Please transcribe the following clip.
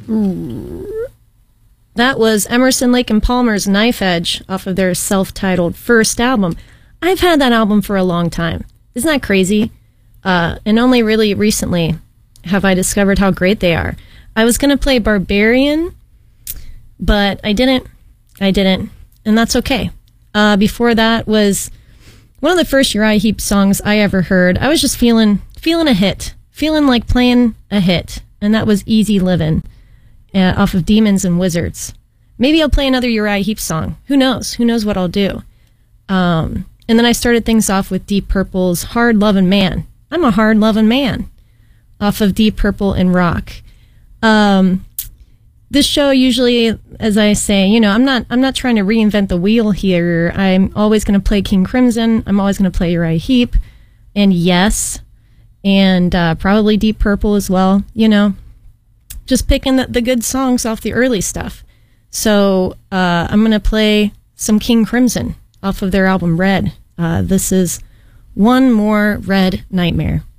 That was Emerson, Lake and Palmer's Knife Edge off of their self-titled first album. I've had that album for a long time. Isn't that crazy? And only really recently have I discovered how great they are. I was going to play Barbarian, but I didn't. And that's okay. Before that was one of the first Uriah Heep songs I ever heard. I was just feeling a hit. Feeling like playing a hit. And that was Easy Livin'. Off of Demons and Wizards. Maybe I'll play another Uriah Heep song. Who knows? Who knows what I'll do? And then I started things off with Deep Purple's Hard Lovin' Man. I'm a hard lovin' man. Off of Deep Purple and Rock. This show usually, as I say, I'm not trying to reinvent the wheel here. I'm always going to play King Crimson. I'm always going to play Uriah Heep. And Yes. And probably Deep Purple as well, Just picking the good songs off the early stuff. So I'm going to play some King Crimson off of their album Red. This is One More Red Nightmare.